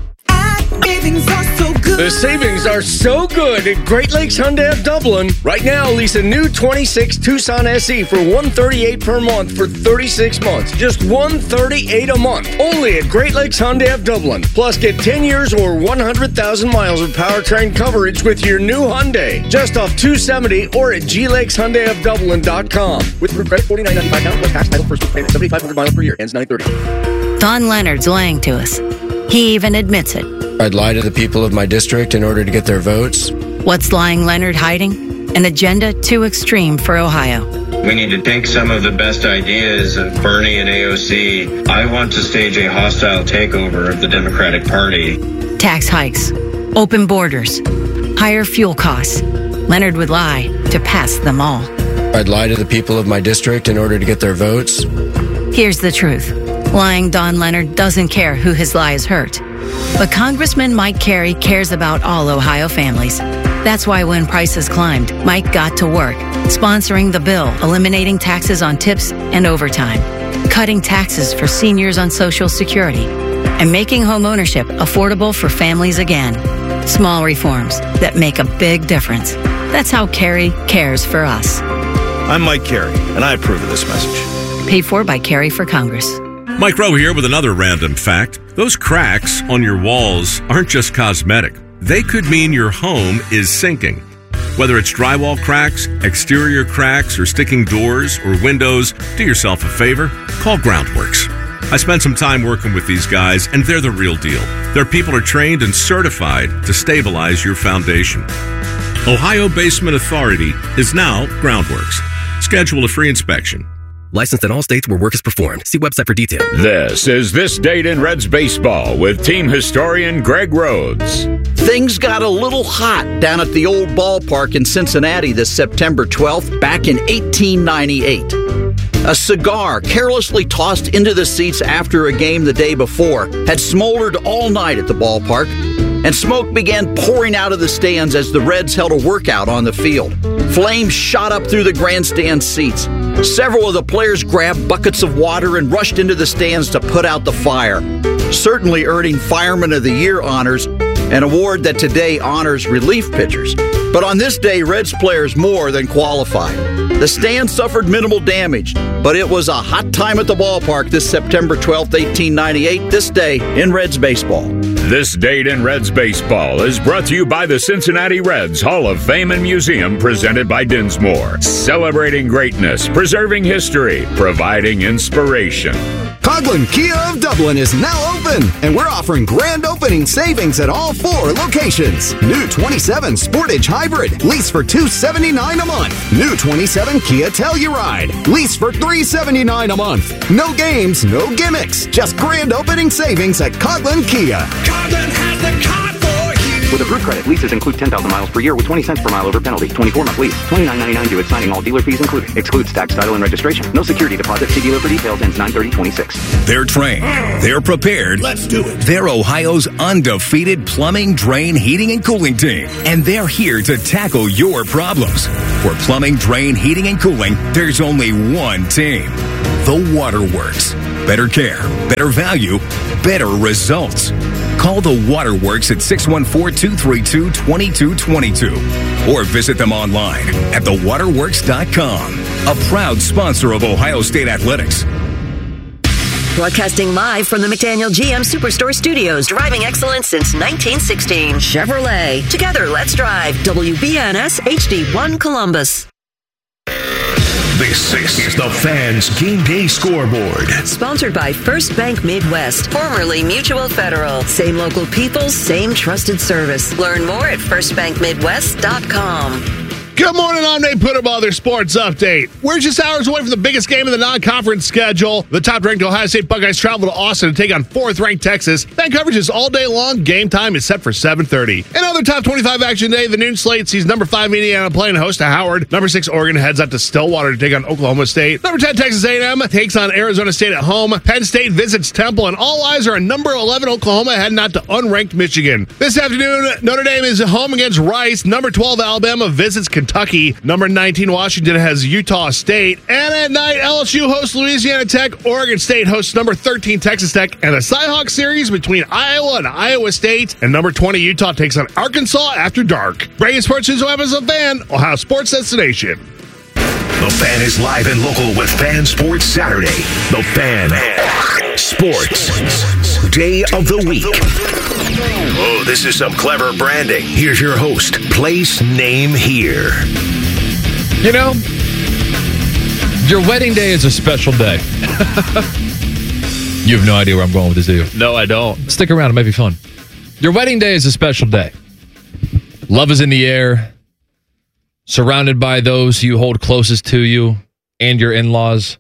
The savings are so good at Great Lakes Hyundai of Dublin. Right now, lease a new 26 Tucson SE for $138 per month for 36 months. Just $138 a month. Only at Great Lakes Hyundai of Dublin. Plus, get 10 years or 100,000 miles of powertrain coverage with your new Hyundai. Just off 270 or at glakeshyundaiofdublin.com. With credit $49.95 down plus tax, title, first week payment, 7,500 miles per year. Ends 9/30. Don Leonard's lying to us. He even admits it. I'd lie to the people of my district in order to get their votes. What's lying Leonard hiding? An agenda too extreme for Ohio. We need to take some of the best ideas of Bernie and AOC. I want to stage a hostile takeover of the Democratic Party. Tax hikes, open borders, higher fuel costs. Leonard would lie to pass them all. I'd lie to the people of my district in order to get their votes. Here's the truth. Lying Don Leonard doesn't care who his lies hurt. But Congressman Mike Carey cares about all Ohio families. That's why when prices climbed, Mike got to work, sponsoring the bill, eliminating taxes on tips and overtime, cutting taxes for seniors on Social Security, and making home ownership affordable for families again. Small reforms that make a big difference. That's how Carey cares for us. I'm Mike Carey, and I approve of this message. Paid for by Carey for Congress. Mike Rowe here with another random fact. Those cracks on your walls aren't just cosmetic. They could mean your home is sinking. Whether it's drywall cracks, exterior cracks, or sticking doors or windows, do yourself a favor, call Groundworks. I spent some time working with these guys, and they're the real deal. Their people are trained and certified to stabilize your foundation. Ohio Basement Authority is now Groundworks. Schedule a free inspection. Licensed in all states where work is performed. See website for details. This is This Date in Reds Baseball with team historian Greg Rhodes. Things got a little hot down at the old ballpark in Cincinnati this September 12th, back in 1898. A cigar carelessly tossed into the seats after a game the day before had smoldered all night at the ballpark, and smoke began pouring out of the stands as the Reds held a workout on the field. Flames shot up through the grandstand seats. Several of the players grabbed buckets of water and rushed into the stands to put out the fire, certainly earning Fireman of the Year honors, an award that today honors relief pitchers. But on this day, Reds players more than qualified. The stand suffered minimal damage, but it was a hot time at the ballpark this September 12th, 1898, this day in Reds baseball. This date in Reds baseball is brought to you by the Cincinnati Reds Hall of Fame and Museum, presented by Dinsmore. Celebrating greatness, preserving history, providing inspiration. Coghlan Kia of Dublin is now open, and we're offering grand opening savings at all 4 locations. New 27 Sportage Hybrid, lease for $279 a month. New 27 Kia Telluride, lease for $379 a month. No games, no gimmicks, just grand opening savings at Coghlan Kia. Coghlan has the car for you. With approved credit, leases include 10,000 miles per year with 20 cents per mile over penalty. 24-month lease. $29.99 due at signing, all dealer fees included. Excludes tax, title, and registration. No security deposit. See dealer for details. Ends 9/30/26. They're trained. They're prepared. Let's do it. They're Ohio's undefeated plumbing, drain, heating, and cooling team. And they're here to tackle your problems. For plumbing, drain, heating, and cooling, there's only one team. The Waterworks. Better care, better value, better results. Call the Waterworks at 614-232-2222 or visit them online at thewaterworks.com. A proud sponsor of Ohio State Athletics. Broadcasting live from the McDaniel GM Superstore Studios. Driving excellence since 1916. Chevrolet. Together, let's drive. WBNS HD1 Columbus. This is the Fans Game Day Scoreboard. Sponsored by First Bank Midwest, formerly Mutual Federal. Same local people, same trusted service. Learn more at firstbankmidwest.com. Good morning, I'm Nate Puderball, their sports update. We're just hours away from the biggest game of the non-conference schedule. The top-ranked Ohio State Buckeyes travel to Austin to take on 4th-ranked Texas. Fan coverage is all day long. Game time is set for 7:30. Another top 25 action day. The noon slate sees number 5 Indiana playing host to Howard. Number 6 Oregon heads up to Stillwater to take on Oklahoma State. Number 10 Texas A&M takes on Arizona State at home. Penn State visits Temple, and all eyes are on number 11 Oklahoma heading out to unranked Michigan. This afternoon, Notre Dame is at home against Rice. Number 12 Alabama visits Kentucky. Number 19 Washington has Utah State. And at night, LSU hosts Louisiana Tech. Oregon State hosts number 13 Texas Tech. And a Cyhawk series between Iowa and Iowa State. And number 20 Utah takes on Arkansas after dark. Breaking sports news happens on Fan, Ohio Sports Destination. The Fan is live and local with Fan Sports Saturday. The Fan Sports Day of the Week. Oh, this is some clever branding. Here's your host, place, name, here. You know, your wedding day is a special day. You have no idea where I'm going with this, do you? No, I don't. Stick around. It might be fun. Your wedding day is a special day. Love is in the air. Surrounded by those you hold closest to you and your in-laws.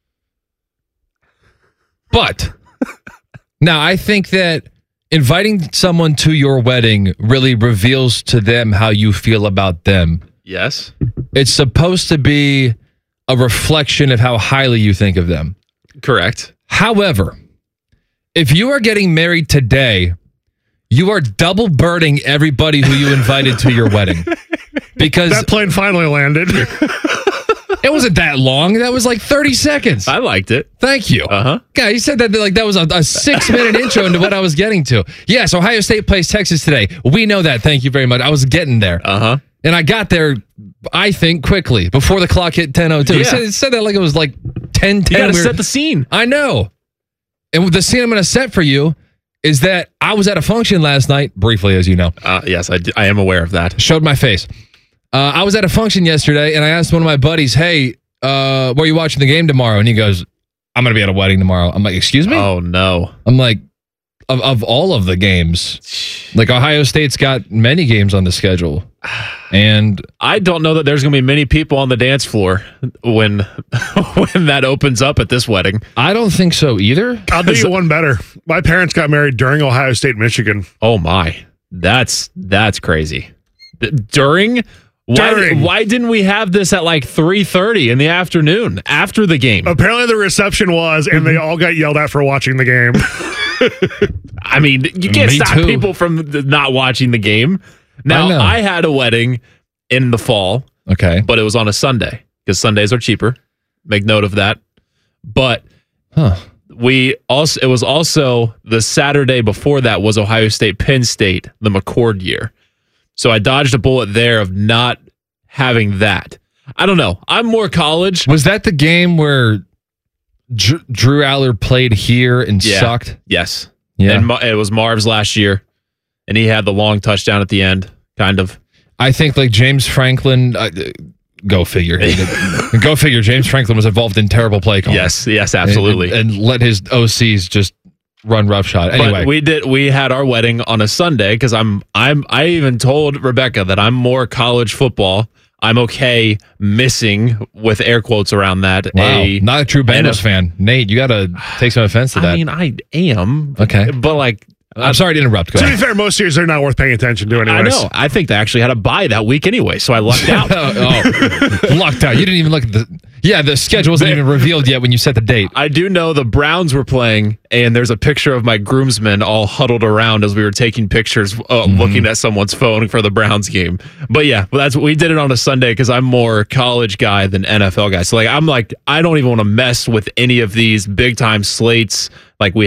But now I think that inviting someone to your wedding really reveals to them how you feel about them. Yes. It's supposed to be a reflection of how highly you think of them. Correct. However, if you are getting married today, you are double birding everybody who you invited to your wedding. Because that plane finally landed. It wasn't that long. That was like 30 seconds. I liked it. Thank you. Uh-huh. God, you said that like that was a 6-minute intro into what I was getting to. Yes, Ohio State plays Texas today. We know that. Thank you very much. I was getting there. Uh-huh. And I got there, I think, quickly, before the clock hit 10:02. Yeah. It said that like it was like 10:10. You got to set the scene. I know. And the scene I'm going to set for you is that I was at a function last night, briefly, as you know. Yes, I am aware of that. Showed my face. I was at a function yesterday, and I asked one of my buddies, hey, where are you watching the game tomorrow? And he goes, I'm going to be at a wedding tomorrow. I'm like, excuse me? Oh, no. I'm like, of all of the games, like Ohio State's got many games on the schedule. And I don't know that there's going to be many people on the dance floor when that opens up at this wedding. I don't think so either. I'll do you one better. My parents got married during Ohio State, Michigan. Oh, my. That's crazy. During? Why didn't we have this at like 3:30 in the afternoon after the game? Apparently the reception was, and they all got yelled at for watching the game. I mean, you can't stop people from not watching the game. Now, I had a wedding in the fall. Okay. But it was on a Sunday because Sundays are cheaper. Make note of that. But it was also the Saturday before that was Ohio State, Penn State, the McCord year. So I dodged a bullet there of not having that. I don't know. I'm more college. Was that the game where Drew Aller played here and sucked? Yes. Yeah. And it was Marv's last year, and he had the long touchdown at the end, kind of. I think like James Franklin, go figure. Go figure. James Franklin was involved in terrible play calling. Yes, absolutely. And let his OCs just run roughshod. Anyway, but we had our wedding on a Sunday because I even told Rebecca that I'm more college football. I'm okay missing, with air quotes around that. Wow, not a true Bengals fan. Nate, you got to take some offense to that. I mean, I am. Okay. But like, I'm sorry to interrupt. To be fair, most years they're not worth paying attention to anyways. I know. I think they actually had a bye that week anyway, so I lucked out. Lucked out. You didn't even look at the schedule wasn't even revealed yet when you set the date. I do know the Browns were playing, and there's a picture of my groomsmen all huddled around as we were taking pictures, looking at someone's phone for the Browns game. But yeah, that's we did it on a Sunday because I'm more college guy than NFL guy. So I don't even want to mess with any of these big time slates like we